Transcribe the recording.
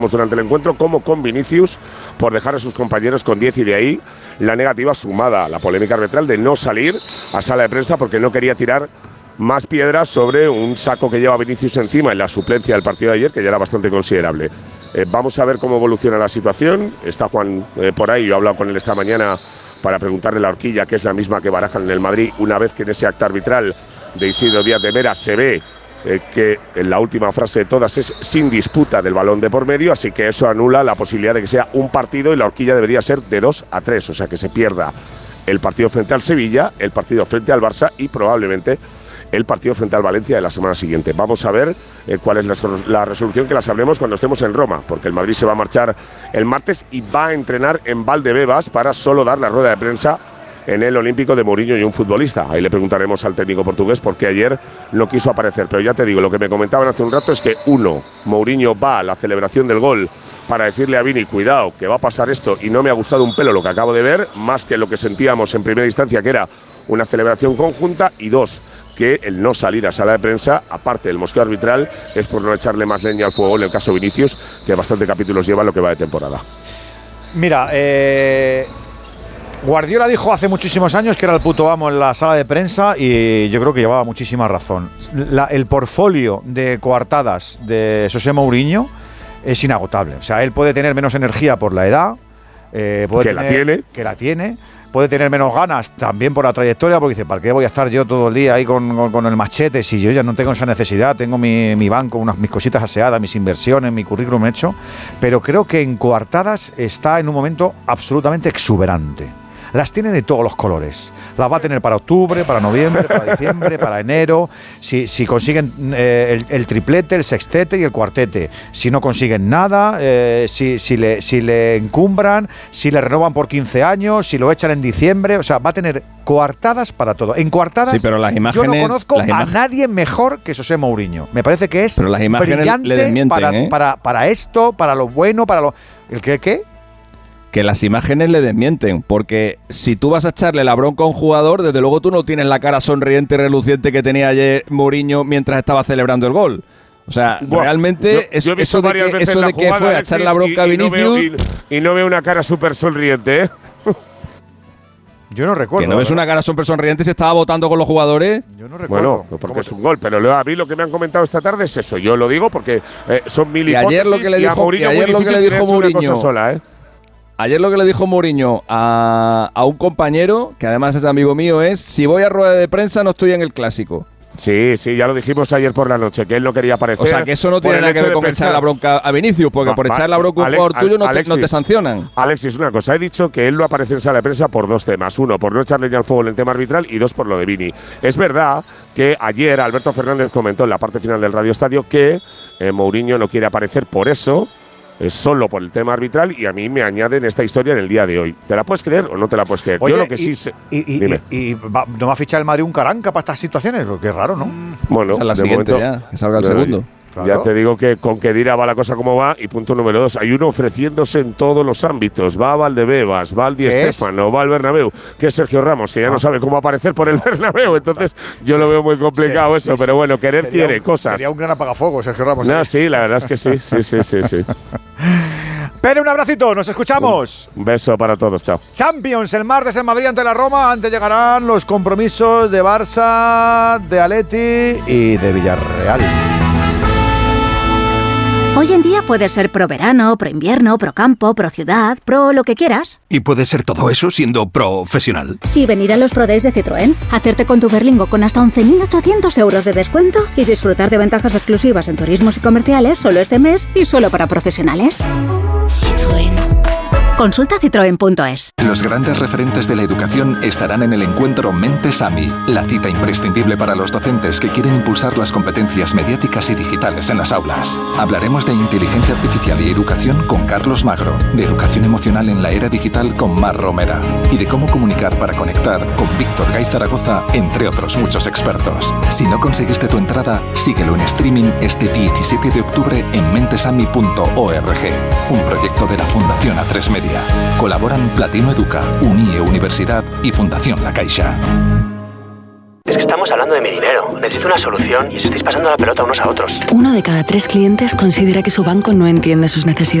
durante el encuentro, como con Vinicius, por dejar a sus compañeros con 10 y de ahí la negativa sumada a la polémica arbitral de no salir a sala de prensa porque no quería tirar más piedras sobre un saco que lleva Vinicius encima en la suplencia del partido de ayer, que ya era bastante considerable. Vamos a ver cómo evoluciona la situación. Está Juan por ahí, yo he hablado con él esta mañana para preguntarle la horquilla, que es la misma que barajan en el Madrid, una vez que en ese acta arbitral de Isidro Díaz de Mera se ve que en la última frase de todas es sin disputa del balón de por medio, así que eso anula la posibilidad de que sea un partido y la horquilla debería ser de 2-3, o sea que se pierda el partido frente al Sevilla, el partido frente al Barça y probablemente el partido frente al Valencia de la semana siguiente. Vamos a ver cuál es la resolución, que la sabremos cuando estemos en Roma, porque el Madrid se va a marchar el martes y va a entrenar en Valdebebas para solo dar la rueda de prensa en el Olímpico de Mourinho y un futbolista. Ahí le preguntaremos al técnico portugués por qué ayer no quiso aparecer. Pero ya te digo, lo que me comentaban hace un rato es que Mourinho va a la celebración del gol para decirle a Vini, cuidado, que va a pasar esto y no me ha gustado un pelo lo que acabo de ver, más que lo que sentíamos en primera instancia, que era una celebración conjunta, y dos, que el no salir a sala de prensa, aparte del mosqueo arbitral, es por no echarle más leña al fuego en el caso Vinicius, que bastante capítulos lleva en lo que va de temporada. Mira, Guardiola dijo hace muchísimos años que era el puto amo en la sala de prensa y yo creo que llevaba muchísima razón. El portfolio de coartadas de José Mourinho es inagotable. O sea, él puede tener menos energía por la edad, que la tiene, puede tener menos ganas también por la trayectoria, porque dice, ¿para qué voy a estar yo todo el día ahí con el machete si yo ya no tengo esa necesidad? Tengo mi banco, mis cositas aseadas, mis inversiones, mi currículum hecho. Pero creo que en coartadas está en un momento absolutamente exuberante. Las tiene de todos los colores. Las va a tener para octubre, para noviembre, para diciembre, para enero. Si consiguen el triplete, el sextete y el cuartete. Si no consiguen nada, si le encumbran, si le renovan por 15 años, si lo echan en diciembre. O sea, va a tener coartadas para todo. En coartadas, sí, pero las imágenes, yo no conozco a nadie mejor que José Mourinho. Me parece que es brillante le desmienten, para esto, para lo bueno, para lo... ¿El qué? Que las imágenes le desmienten, porque si tú vas a echarle la bronca a un jugador, desde luego tú no tienes la cara sonriente y reluciente que tenía ayer Mourinho mientras estaba celebrando el gol. O sea, realmente yo he eso de que fue a echar la bronca a Vinicius... Y no veo una cara súper sonriente, ¿eh? Yo no recuerdo. ¿Que no ves una cara súper sonriente si estaba votando con los jugadores? Yo no recuerdo. Bueno, porque es un gol, pero a mí lo que me han comentado esta tarde es eso. Yo lo digo porque son mil hipótesis. Ayer lo que le dijo Mourinho sola, ¿eh? Ayer lo que le dijo Mourinho a un compañero, que además es amigo mío, es: si voy a rueda de prensa no estoy en el Clásico. Sí, ya lo dijimos ayer por la noche, que él no quería aparecer. O sea, que eso no tiene nada que ver con echar la bronca a Vinicius, porque por echar la bronca a un jugador tuyo no te sancionan. Alexis, una cosa, he dicho que él no aparece en sala de prensa por dos temas. Uno, por no echarle ya al fuego en el tema arbitral, y dos, por lo de Vini. Es verdad que ayer Alberto Fernández comentó en la parte final del Radio Estadio que Mourinho no quiere aparecer por eso, es solo por el tema arbitral, y a mí me añaden esta historia en el día de hoy. ¿Te la puedes creer o no te la puedes creer? Oye, yo lo que sí sé… ¿No va a fichar el Madrid un Caranca para estas situaciones? Porque es raro, ¿no? Bueno, esa es la siguiente momento, ya, que salga el segundo. Claro. Ya te digo que con Khedira va la cosa como va. Y punto número 2, hay uno ofreciéndose en todos los ámbitos. Va a Valdebebas, va al Di Stéfano, va al Bernabéu, que es Sergio Ramos, que ya no sabe cómo aparecer por el Bernabéu. Entonces yo lo veo muy complicado eso, pero bueno, querer quiere cosas. Sería un gran apagafuego, Sergio Ramos. No, sí, la verdad es que sí. Pere, un abracito, nos escuchamos. Un beso para todos, chao. Champions, el martes en Madrid ante la Roma. Antes llegarán los compromisos de Barça, de Atleti y de Villarreal. Hoy en día puedes ser pro verano, pro invierno, pro campo, pro ciudad, pro lo que quieras. Y puedes ser todo eso siendo profesional. Y venir a los Pro Days de Citroën, hacerte con tu Berlingo con hasta 11.800 euros de descuento y disfrutar de ventajas exclusivas en turismos y comerciales solo este mes y solo para profesionales. Citroën. Consulta citroen.es. Los grandes referentes de la educación estarán en el encuentro Mentes AMI, la cita imprescindible para los docentes que quieren impulsar las competencias mediáticas y digitales en las aulas. Hablaremos de inteligencia artificial y educación con Carlos Magro, de educación emocional en la era digital con Mar Romera y de cómo comunicar para conectar con Víctor Gay Zaragoza, entre otros muchos expertos. Si no conseguiste tu entrada, síguelo en streaming este 17 de octubre en mentesami.org, un proyecto de la Fundación A3 Media. Colaboran Platino Educa, Unie Universidad y Fundación La Caixa. Es que estamos hablando de mi dinero. Necesito una solución y os estáis pasando la pelota unos a otros. 1 de cada 3 clientes considera que su banco no entiende sus necesidades.